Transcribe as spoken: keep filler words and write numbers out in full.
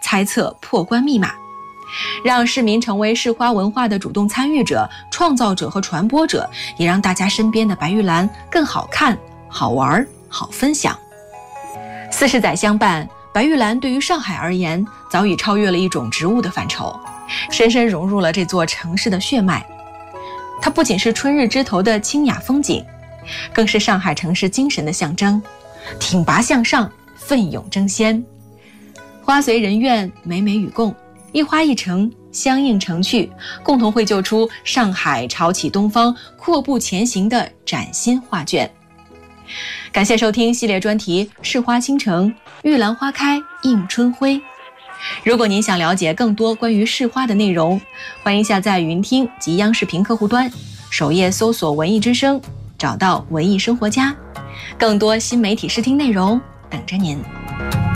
猜测破关密码，让市民成为市花文化的主动参与者、创造者和传播者，也让大家身边的白玉兰更好看、好玩、好分享。四十载相伴，白玉兰对于上海而言，早已超越了一种植物的范畴，深深融入了这座城市的血脉。它不仅是春日枝头的清雅风景，更是上海城市精神的象征，挺拔向上，奋勇争先。花随人愿，美美与共，一花一城，相映成趣，共同绘就出上海潮起东方、阔步前行的崭新画卷。感谢收听系列专题《市花倾城，玉兰花开映春晖》。如果您想了解更多关于市花的内容，欢迎下载云听及央视频客户端，首页搜索文艺之声，找到文艺生活家，更多新媒体视听内容等着您。